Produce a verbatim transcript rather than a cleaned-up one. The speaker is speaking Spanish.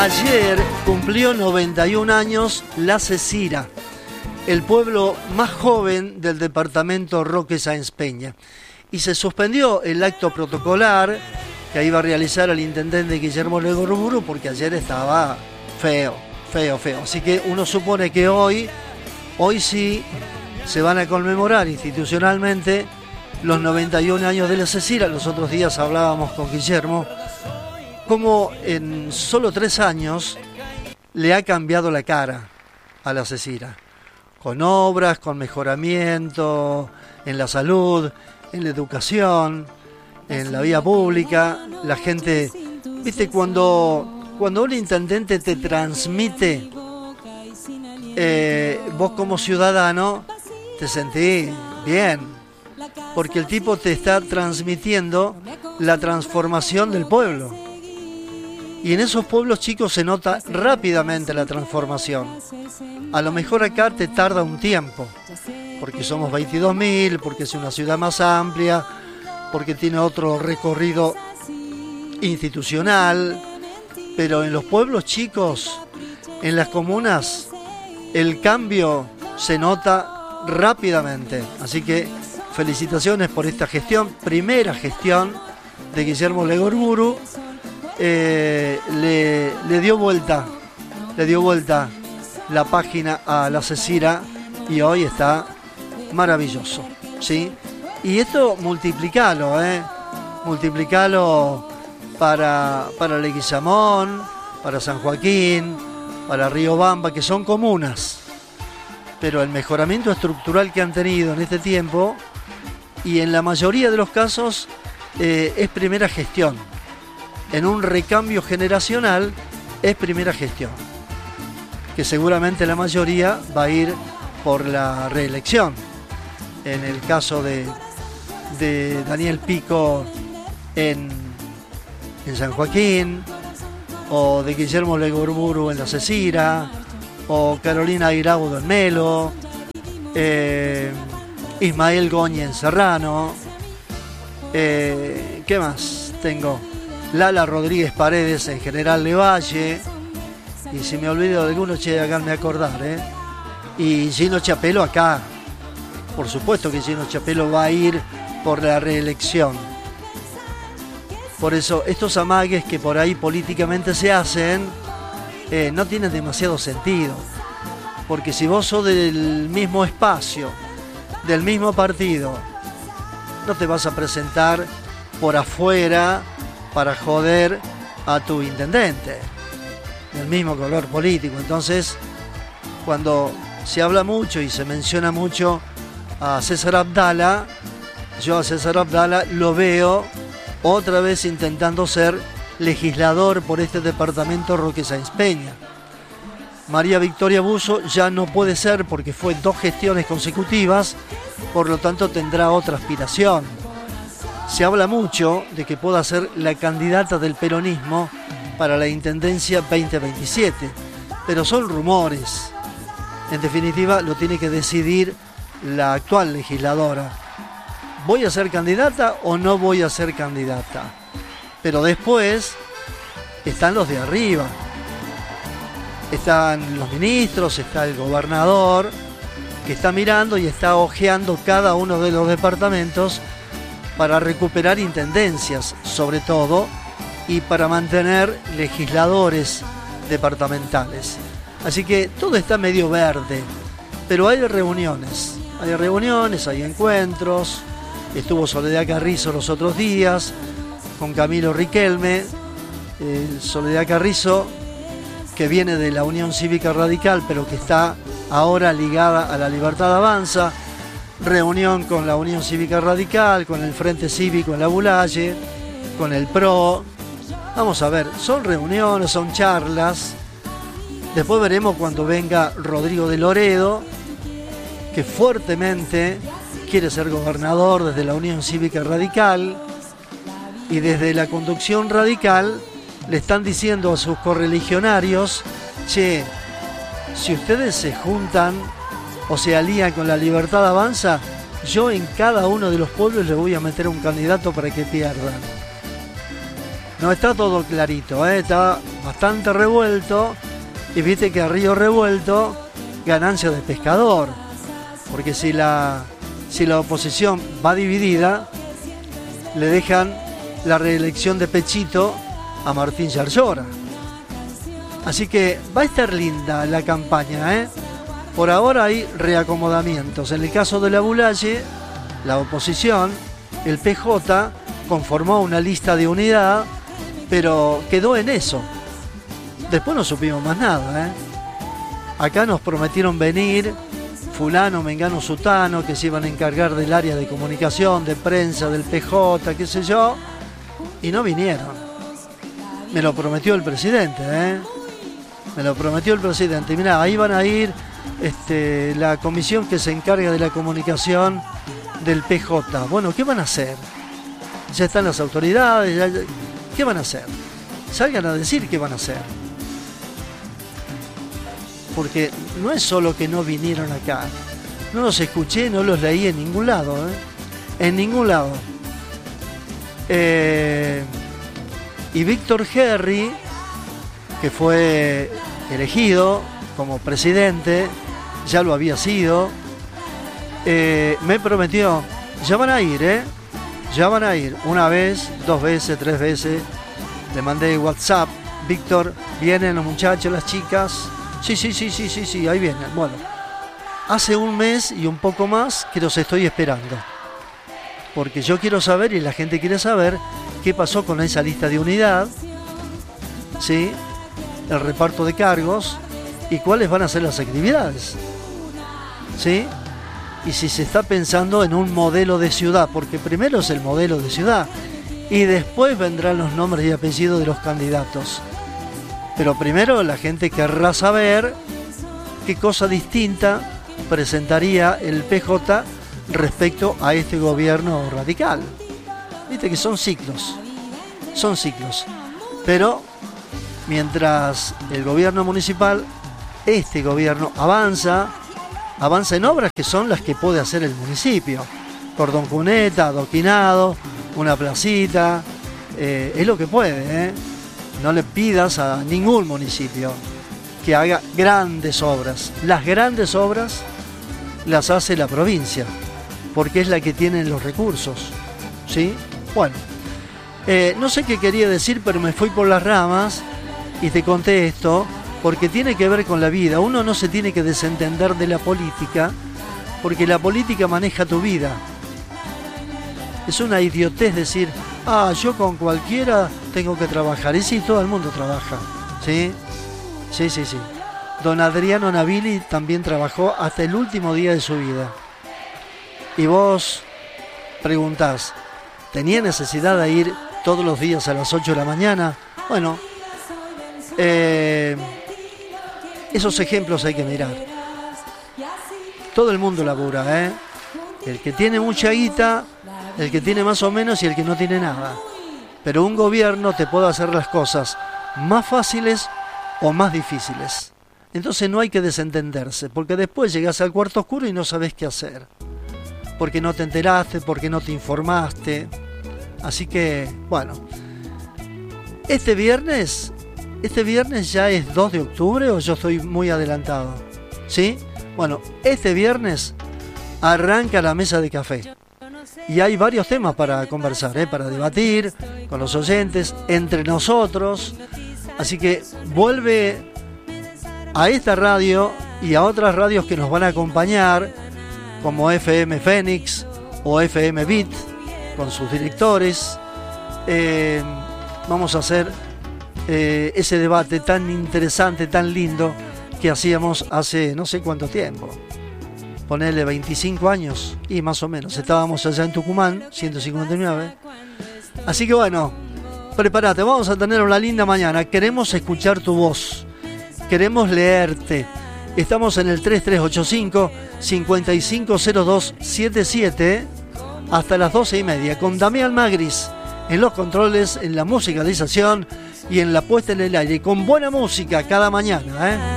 Ayer cumplió noventa y un años la Cecira, el pueblo más joven del departamento Roque Sáenz Peña. Y se suspendió el acto protocolar que iba a realizar el intendente Guillermo Legorruburu porque ayer estaba feo, feo, feo. Así que uno supone que hoy, hoy sí se van a conmemorar institucionalmente los noventa y un años de la Cecira. Los otros días hablábamos con Guillermo cómo en solo tres años le ha cambiado la cara a la Cecira, con obras, con mejoramiento en la salud, en la educación, en la vía pública. La gente, viste, cuando, cuando un intendente te transmite, eh, vos como ciudadano te sentís bien, porque el tipo te está transmitiendo la transformación del pueblo. Y en esos pueblos chicos se nota rápidamente la transformación. A lo mejor acá te tarda un tiempo, porque somos veintidós mil, porque es una ciudad más amplia, porque tiene otro recorrido institucional. Pero en los pueblos chicos, en las comunas, el cambio se nota rápidamente. Así que felicitaciones por esta gestión, primera gestión de Guillermo Legorruburu. Eh, le, le dio vuelta, le dio vuelta la página a la Cecira y hoy está maravilloso, ¿sí? Y esto multiplicalo, ¿eh? Multiplicalo para, para Leguizamón, para San Joaquín, para Riobamba, que son comunas, pero el mejoramiento estructural que han tenido en este tiempo, y en la mayoría de los casos eh, es primera gestión. En un recambio generacional es primera gestión, que seguramente la mayoría va a ir por la reelección. En el caso de, de Daniel Pico en, en San Joaquín, o de Guillermo Legorruburu en la Cecira, o Carolina Airaudo en Melo, eh, Ismael Goñi en Serrano, eh, ¿qué más tengo? Lala Rodríguez Paredes en General Levalle, y si me olvido de alguno, che, háganme acordar, ¿eh? Y Gino Chapelo acá, por supuesto que Gino Chapelo va a ir por la reelección. Por eso estos amagues que por ahí políticamente se hacen eh, no tienen demasiado sentido, porque si vos sos del mismo espacio, del mismo partido, no te vas a presentar por afuera para joder a tu intendente del mismo color político. Entonces, cuando se habla mucho y se menciona mucho a César Abdala, yo a César Abdala lo veo otra vez intentando ser legislador por este departamento Roque Sáenz Peña. María Victoria Buzo ya no puede ser porque fue dos gestiones consecutivas, por lo tanto tendrá otra aspiración. Se habla mucho de que pueda ser la candidata del peronismo para la Intendencia veinte veintisiete, pero son rumores. En definitiva, lo tiene que decidir la actual legisladora. ¿Voy a ser candidata o no voy a ser candidata? Pero después están los de arriba. Están los ministros, está el gobernador, que está mirando y está ojeando cada uno de los departamentos para recuperar intendencias, sobre todo, y para mantener legisladores departamentales. Así que todo está medio verde, pero hay reuniones, hay reuniones, hay encuentros. Estuvo Soledad Carrizo los otros días con Camilo Riquelme, eh, Soledad Carrizo, que viene de la Unión Cívica Radical, pero que está ahora ligada a la Libertad Avanza. Reunión con la Unión Cívica Radical, con el Frente Cívico en la Bulalle, con el P R O. Vamos a ver, son reuniones, son charlas. Después veremos cuando venga Rodrigo de Loredo, que fuertemente quiere ser gobernador desde la Unión Cívica Radical, y desde la conducción radical le están diciendo a sus correligionarios, che, si ustedes se juntan o se alían con la Libertad Avanza, yo en cada uno de los pueblos le voy a meter un candidato para que pierdan. No está todo clarito, ¿eh? Está bastante revuelto, y viste que a río revuelto, ganancia de pescador, porque si la, si la oposición va dividida, le dejan la reelección de Pechito a Martín Yarlora. Así que va a estar linda la campaña, ¿eh? Por ahora hay reacomodamientos. En el caso de la Bulaye, la oposición, el P J, conformó una lista de unidad, pero quedó en eso. Después no supimos más nada, ¿eh? Acá nos prometieron venir fulano, mengano, sutano, que se iban a encargar del área de comunicación, de prensa, del P J, qué sé yo, y no vinieron. Me lo prometió el presidente, ¿eh? Me lo prometió el presidente. Mirá, ahí van a ir este, la comisión que se encarga de la comunicación del P J. Bueno, ¿qué van a hacer? Ya están las autoridades, ya, ¿qué van a hacer? Salgan a decir qué van a hacer. Porque no es solo que no vinieron acá. No los escuché, no los leí en ningún lado, ¿eh? En ningún lado. Eh, y Víctor Herri, que fue elegido como presidente, ya lo había sido, eh, me prometió, ya van a ir, ¿eh? Ya van a ir, una vez, dos veces, tres veces, le mandé WhatsApp, Víctor, vienen los muchachos, las chicas, sí, sí, sí, sí, sí, sí, ahí vienen. Bueno, hace un mes y un poco más que los estoy esperando, porque yo quiero saber, y la gente quiere saber, qué pasó con esa lista de unidad, ¿sí? El reparto de cargos y cuáles van a ser las actividades, ¿sí? Y si se está pensando en un modelo de ciudad, porque primero es el modelo de ciudad y después vendrán los nombres y apellidos de los candidatos. Pero primero la gente querrá saber qué cosa distinta presentaría el P J respecto a este gobierno radical. Viste que son ciclos, son ciclos. Pero mientras el gobierno municipal, este gobierno avanza, avanza en obras que son las que puede hacer el municipio. Cordón cuneta, adoquinado, una placita, eh, es lo que puede, ¿eh? No le pidas a ningún municipio que haga grandes obras. Las grandes obras las hace la provincia, porque es la que tiene los recursos, ¿sí? Bueno, eh, no sé qué quería decir, pero me fui por las ramas y te conté esto, porque tiene que ver con la vida. Uno no se tiene que desentender de la política, porque la política maneja tu vida. Es una idiotez decir, ah, yo con cualquiera tengo que trabajar. Y sí, todo el mundo trabaja, ¿sí? Sí, sí, sí. Don Adriano Navili también trabajó hasta el último día de su vida. Y vos preguntás, ¿tenía necesidad de ir todos los días a las ocho de la mañana? Bueno, eh, esos ejemplos hay que mirar. Todo el mundo labura, ¿eh? El que tiene mucha guita, el que tiene más o menos y el que no tiene nada. Pero un gobierno te puede hacer las cosas más fáciles o más difíciles. Entonces no hay que desentenderse, porque después llegas al cuarto oscuro y no sabes qué hacer. Porque no te enteraste, porque no te informaste. Así que, bueno. Este viernes, este viernes ya es dos de octubre o yo estoy muy adelantado, ¿sí? Bueno, este viernes arranca la mesa de café. Y hay varios temas para conversar, ¿eh? Para debatir con los oyentes, entre nosotros. Así que vuelve a esta radio y a otras radios que nos van a acompañar, como F M Fénix o F M Beat, con sus directores. Eh, vamos a hacer eh, ese debate tan interesante, tan lindo, que hacíamos hace no sé cuánto tiempo. Ponerle veinticinco años y más o menos. Estábamos allá en Tucumán, ciento cincuenta y nueve. Así que bueno, prepárate, vamos a tener una linda mañana. Queremos escuchar tu voz, queremos leerte. Estamos en el tres tres ocho cinco, cinco cinco cero dos siete siete hasta las doce y media con Damián Magris en los controles, en la musicalización y en la puesta en el aire, con buena música cada mañana, ¿eh?